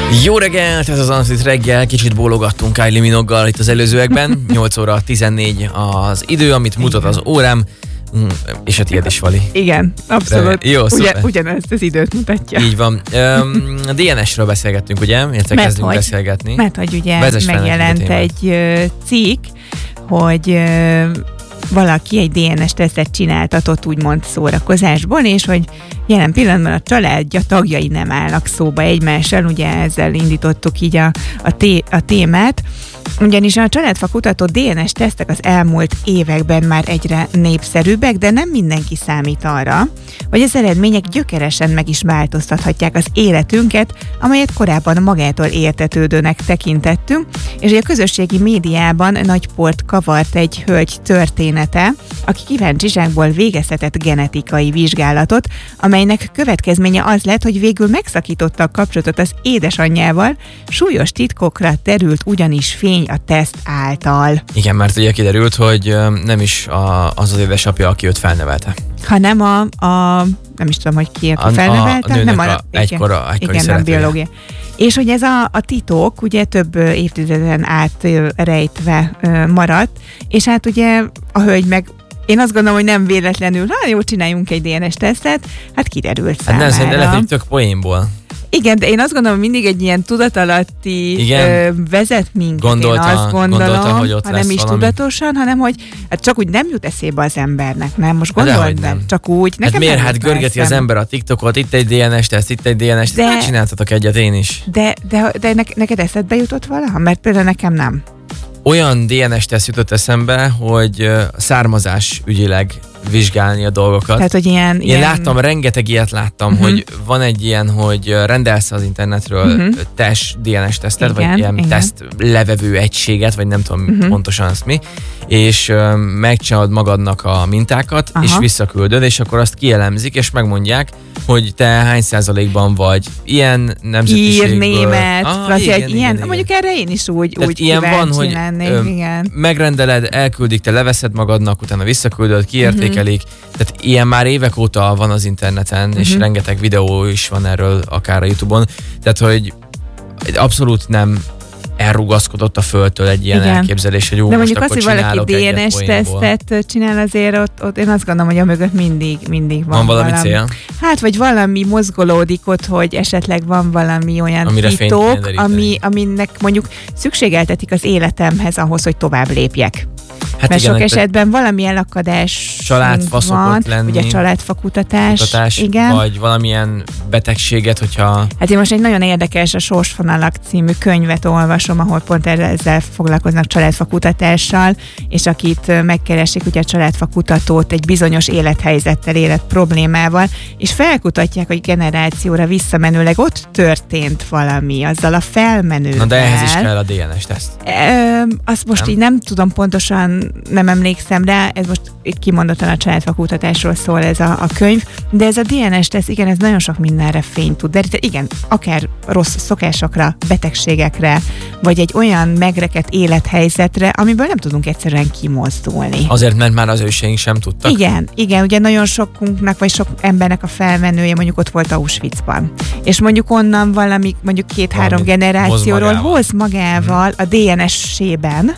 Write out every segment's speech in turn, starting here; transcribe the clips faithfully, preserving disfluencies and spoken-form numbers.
Jó reggelt, ez az Anszit reggel, kicsit bólogattunk Kylie Minogue-gal itt az előzőekben. nyolc óra tizennégy az idő, amit mutat az órám, és a tiéd is, Vali. Igen, abszolút. Jó, Ugyan, ugyanezt az időt mutatja. Így van. Um, a dé en es-ről beszélgettünk, ugye? Illetve kezdünk hogy, beszélgetni. Mert hogy ugye Vezess megjelent egy uh, cikk, hogy uh, valaki egy dé en es tesztet csináltatott úgymond szórakozásból, és hogy jelen pillanatban a családja tagjai nem állnak szóba egymással, ugye ezzel indítottuk így a, a, té, a témát, ugyanis a családfa kutató dé en es tesztek az elmúlt években már egyre népszerűbbek, de nem mindenki számít arra, hogy az eredmények gyökeresen meg is változtathatják az életünket, amelyet korábban magától értetődőnek tekintettünk, és hogy a közösségi médiában nagy port kavart egy hölgy története, aki kíváncsiságból végeztetett genetikai vizsgálatot, amelynek következménye az lett, hogy végül megszakította a kapcsolatot az édesanyjával, súlyos titkokra terült ugyanis fény a teszt által. Igen, mert ugye kiderült, hogy nem is a, az az édesapja, aki őt felnevelte. Hanem a, a nem is tudom, hogy ki a, felnevelte. A, a nem a, a egykora, egykori igen, nem biológia. És hogy ez a, a titok ugye több évtizeden át rejtve maradt, és hát ugye a hölgy meg én azt gondolom, hogy nem véletlenül, ha jó, csináljunk egy dé en es tesztet, hát kiderült számára. Hát nem, szerintem lehet, hogy tök poénból. Igen, de én azt gondolom, mindig egy ilyen tudatalatti ö, vezet minket. Gondolta, én azt gondolom, gondolta, hogy ott ha nem is valami. Tudatosan, hanem hogy hát csak úgy nem jut eszébe az embernek, nem? Most gondold meg, csak úgy. Nekem hát miért? Hát görgeti az ember a TikTokot, itt egy dé en es teszt, itt egy dé en es teszt, hát csináltatok egyet én is. De, de, de ne, neked eszedbe jutott valaha? Mert például nekem nem. Olyan dé en es teszt jutott eszembe, hogy származás ügyileg vizsgálni a dolgokat. Tehát, hogy ilyen, Én ilyen... láttam, rengeteg ilyet láttam, uh-huh. hogy van egy ilyen, hogy rendelsz az internetről uh-huh. test dé en es tesztet, igen, vagy ilyen igen. teszt levevő egységet, vagy nem tudom uh-huh. pontosan azt mi, és uh, megcsinálod magadnak a mintákat, aha. és visszaküldöd, és akkor azt kielemzik, és megmondják, hogy te hány százalékban vagy ilyen nemzetiségből. Ír, német, ah, francia, igen, ilyen, igen, mondjuk erre én is úgy, tehát úgy ilyen van, hogy lennék, igen. megrendeled, elküldik, te leveszed magadnak, utána visszaküldöd, kiértékelik. Uh-huh. Tehát ilyen már évek óta van az interneten, uh-huh. és rengeteg videó is van erről, akár a YouTube-on. Tehát, hogy abszolút nem elrugaszkodott a földtől egy ilyen igen. elképzelés, hogy jó, de most mondjuk akkor az, hogy valaki dé en es tesztet csinál, azért ott, ott én azt gondolom, hogy a mögött mindig, mindig van, van valami, valami cél? Hát, vagy valami mozgolódik ott, hogy esetleg van valami olyan amire titok, ami, aminek mondjuk szükségeltetik az életemhez ahhoz, hogy tovább lépjek. Hát mert igen, sok esetben valami elakadás van, lenni, ugye családfakutatás, kutatás, igen. vagy valamilyen betegséget, hogyha... Hát én most egy nagyon érdekes, a Sorsfonalak című könyvet olvasom, ahol pont ezzel foglalkoznak családfakutatással, és akit megkeresik, ugye a családfakutatót egy bizonyos élethelyzettel, életproblémával, és felkutatják, hogy generációra visszamenőleg ott történt valami, azzal a felmenővel. Na de ehhez is kell a dé en es teszt. E, azt most nem? így nem tudom pontosan, nem emlékszem rá, ez most kimondottan a családfakutatásról szól ez a, a könyv, de ez a dé en es teszt, igen, ez nagyon sok mindenre fényt tud deríteni, igen, akár rossz szokásokra, betegségekre, vagy egy olyan megrekedt élethelyzetre, amiből nem tudunk egyszerűen kimozdulni. Azért, mert már az őseink sem tudtak? Igen, igen, ugye nagyon sokunknak, vagy sok embernek a felmenője mondjuk ott volt Auschwitzban. És mondjuk onnan valami, mondjuk két-három generációról hoz magával, hoz magával a dé en es-ében,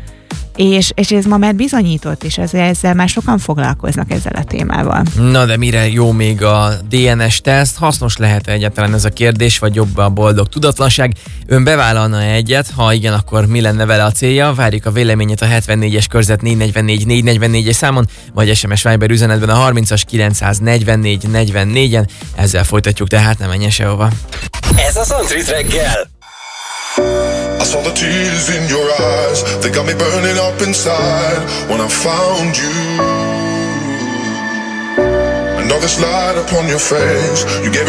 És, és ez ma már bizonyított, és ezzel, ezzel már sokan foglalkoznak ezzel a témával. Na de mire jó még a dé en es teszt? Hasznos lehet egyáltalán ez a kérdés, vagy jobb a boldog tudatlanság? Ön bevállalna egyet? Ha igen, akkor mi lenne vele a célja? Várjuk a véleményét a hetvennégyes körzet négy negyvennégy négy negyvennégyes számon, vagy es em es Viber üzenetben a harmincas kilencszáznegyvennégy negyvennégyen. Ezzel folytatjuk, tehát nem menjen sehova. Ez a Sunset reggel. I saw the tears in your eyes, they got me burning up inside. When I found you, another slide upon your face, you gave